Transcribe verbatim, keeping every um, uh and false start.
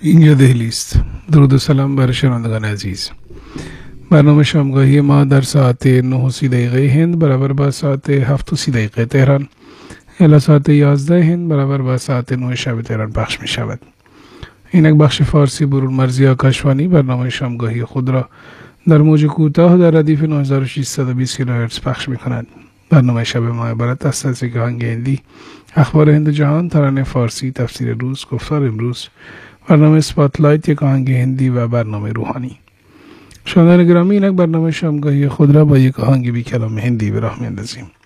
اینجا دهلی است. درود و سلام بر شنوندگان عزیز. برنامه شامگاهی ما در ساعت نه و سی دقیقه هند برابر با ساعت هفت و سی دقیقه تهران الی ساعت یازده هند برابر با ساعت نه شب تهران پخش می شود. اینک بخش فارسی برون مرزی آکاشوانی برنامه شامگاهی خود را در موج کوتاه در ردیف نه هزار و ششصد و بیست کیلوهرتز پخش می کند. برنامه شب ما عبارت است از یک آهنگ هندی، اخبار هند و جهان، ترانه فارسی، تفسیر روز، گفتار امروز، برنامه اسپاتلایت، یک آهنگ هندی و برنامه روحانی. شنوندگان گرامی، اینک برنامه شامگاهی خود را با یک آهنگ بی کلام هندی به راه می‌اندازیم.